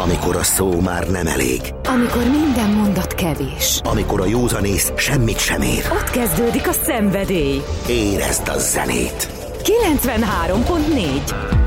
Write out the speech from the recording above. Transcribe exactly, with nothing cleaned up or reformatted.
Amikor a szó már nem elég. Amikor minden mondat kevés. Amikor a józanész semmit sem ér. Ott kezdődik a szenvedély. Érezd a zenét! kilencvenhárom pont négy